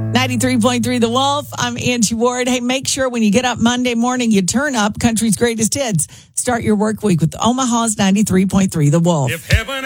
93.3 The Wolf. I'm Angie Ward. Hey, make sure when you get up Monday morning, you turn up country's greatest hits. Start your work week with Omaha's 93.3 The Wolf. If heaven